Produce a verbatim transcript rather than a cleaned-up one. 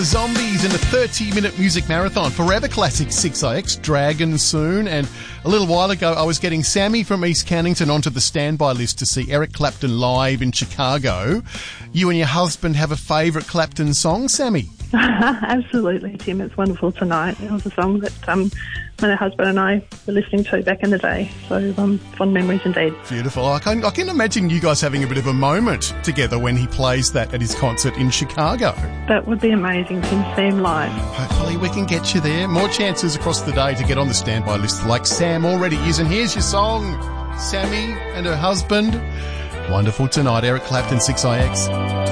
Zombies in a thirty-minute music marathon. Forever Classic six I X, Dragon soon. And a little while ago, I was getting Sammy from East Cannington onto the standby list to see Eric Clapton live in Chicago. You and your husband have a favourite Clapton song, Sammy? Absolutely, Tim. It's Wonderful Tonight. It was a song that um, my husband and I were listening to back in the day. So um, fond memories indeed. Beautiful. I can, I can imagine you guys having a bit of a moment together when he plays that at his concert in Chicago. That would be amazing to see him live. Hopefully we can get you there. More chances across the day to get on the standby list like Sam already is. And here's your song, Sammy and her husband. Wonderful Tonight, Eric Clapton, six I X.